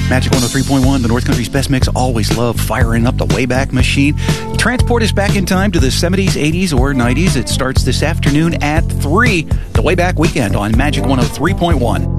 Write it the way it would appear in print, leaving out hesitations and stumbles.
Magic 103.1, the North Country's best mix. Always love firing up the Wayback Machine. Transport us back in time to the 70s, 80s, or 90s. It starts this afternoon at 3. The Wayback Weekend on Magic 103.1.